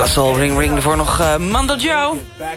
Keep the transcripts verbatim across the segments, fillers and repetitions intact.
La Soul, Ring Ring. Daarvoor nog uh, Mando Joe.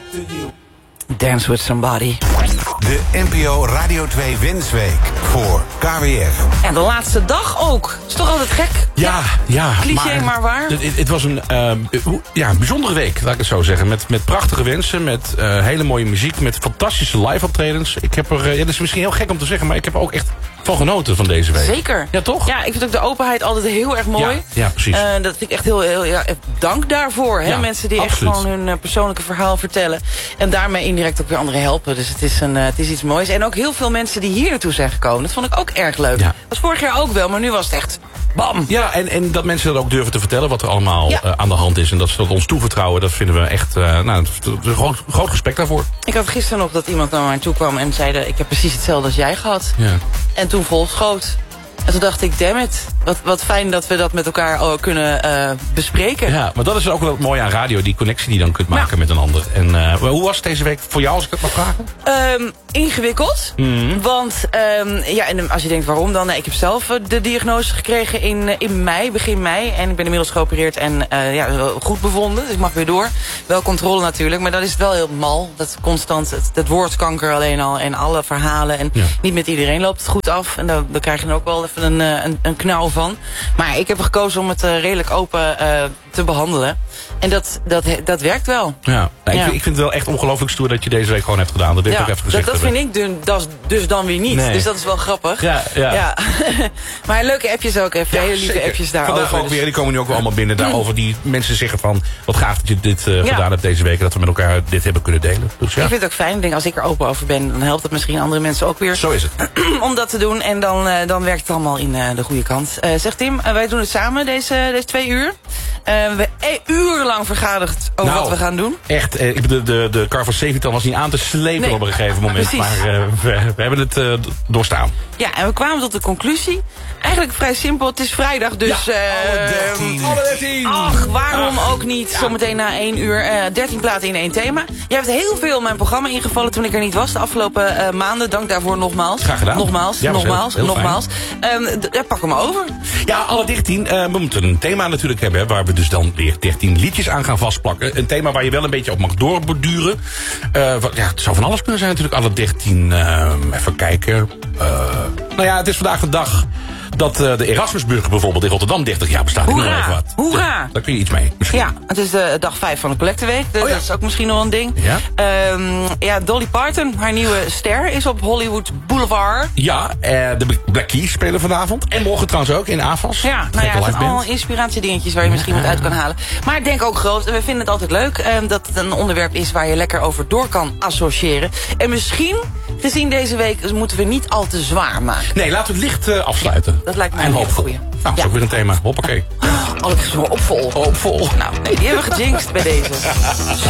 Dance with Somebody. De N P O Radio twee Wensweek voor K W F. En de laatste dag ook. Is toch altijd gek? Ja, ja. Cliché, maar, maar waar? Het, het was een uh, ja, bijzondere week, laat ik het zo zeggen. Met, met prachtige wensen, met uh, hele mooie muziek, met fantastische live optredens. Ik heb er, uh, ja, dat is misschien heel gek om te zeggen, maar ik heb er ook echt van genoten van deze week. Zeker. Ja, toch? Ja, ik vind ook de openheid altijd heel erg mooi. Ja, ja precies. Uh, dat vind ik echt heel, heel ja, dank daarvoor. Hè? Ja, mensen die absoluut. echt gewoon hun uh, persoonlijke verhaal vertellen. En daarmee indirect ook weer anderen helpen. Dus het is, een, uh, het is iets moois. En ook heel veel mensen die hier naartoe zijn gekomen. Dat vond ik ook erg leuk. Ja. Dat was vorig jaar ook wel, maar nu was het echt bam. Ja, en, en dat mensen dat ook durven te vertellen wat er allemaal Ja. uh, aan de hand is. En dat ze dat ons toevertrouwen, dat vinden we echt uh, nou, een groot, groot respect daarvoor. Ik had gisteren nog dat iemand naar mij toe kwam en zei... ik heb precies hetzelfde als jij gehad. Ja. En toen vol schoot. En toen dacht ik, damn it. Wat, wat fijn dat we dat met elkaar uh, kunnen uh, bespreken. Ja, maar dat is ook wel het mooie aan radio. Die connectie die je dan kunt maken ja. met een ander. En uh, hoe was het deze week voor jou, als ik het mag vragen? Um, ingewikkeld. Mm-hmm. Want, um, ja, en als je denkt waarom dan? Nee, ik heb zelf uh, de diagnose gekregen in, uh, in mei, begin mei. En ik ben inmiddels geopereerd en uh, ja, goed bevonden. Dus ik mag weer door. Wel controle natuurlijk, maar dat is wel heel mal. Dat constant, het, het woord kanker alleen al en alle verhalen. En ja. niet met iedereen loopt het goed af. En daar, daar krijg je dan ook wel even een, een, een knauw van. Maar ik heb gekozen om het uh, redelijk open uh, te behandelen. En dat, dat, dat werkt wel. Ja, nou, ja. Ik, ik vind het wel echt ongelooflijk stoer dat je deze week gewoon hebt gedaan. Dat heb ja, ik ook even gezegd. Dat, dat vind ik dus, dat, dus dan weer niet. Nee. Dus dat is wel grappig. Ja, ja. ja. Maar leuke appjes ook even. Ja, hele lieve zeker. Appjes daarover. Vandaag ook dus. weer, die komen nu ook wel allemaal binnen. Daarover die mensen zeggen van, wat gaaf dat je dit uh, ja. gedaan hebt deze week. Dat we met elkaar dit hebben kunnen delen. Dus, ja. Ik vind het ook fijn. Ik denk, als ik er open over ben, dan helpt het misschien andere mensen ook weer. Zo is het. Om dat te doen. En dan, uh, dan werkt het allemaal in uh, de goede kant. Uh, zegt Tim, uh, wij doen het samen deze, deze twee uur. Uh, we hebben e- urenlang vergaderd over nou, wat we gaan doen. Echt, uh, de, de, de kar van Sevitan was niet aan te slepen nee. op een gegeven moment. Precies. Maar uh, we, we hebben het uh, doorstaan. Ja, en we kwamen tot de conclusie. Eigenlijk vrij simpel. Het is vrijdag, dus... Ja, uh, alle dertien. Alle dertien. Ach, waarom ach. ook niet? Ja. Zometeen na één uur. Uh, dertien platen in één thema. Jij hebt heel veel in mijn programma ingevallen toen ik er niet was. De afgelopen uh, maanden. Dank daarvoor nogmaals. Graag gedaan. Nogmaals, ja, nogmaals, heel, heel nogmaals. Um, d- ja, pak hem maar over. Ja, alle dertien. Uh, we moeten een thema natuurlijk hebben. Hè, waar we dus dan weer dertien liedjes aan gaan vastplakken. Een thema waar je wel een beetje op mag doorborduren. Uh, wat, ja, het zou van alles kunnen zijn natuurlijk. Alle dertien. Uh, even kijken. Uh, nou ja, het is vandaag de dag dat uh, de Erasmusbrug bijvoorbeeld in Rotterdam dertig jaar bestaat. Hoera, ik nog even wat. hoera. Ja, daar kun je iets mee. Misschien. Ja, het is de dag vijf van de Collecteweek. Dus oh ja. dat is ook misschien nog een ding. Ja. Um, ja, Dolly Parton, haar nieuwe ster, is op Hollywood Boulevard. Ja, uh, de Black Keys spelen vanavond. En morgen trouwens ook in A F A S. Ja, nou ja, het zijn allemaal inspiratiedingetjes waar je misschien ja. wat uit kan halen. Maar ik denk ook groot, en we vinden het altijd leuk, um, dat het een onderwerp is waar je lekker over door kan associëren. En misschien, gezien deze week, moeten we niet al te zwaar maken. Nee, laten we het licht uh, afsluiten. Ja, dat lijkt mij en een hoopvol. goeie. Nou, dat is ja. ook weer een thema. Hoppakee. Oh, ik is zo opvol. Opvol. Nou, nee, die hebben we gejinxed bij deze.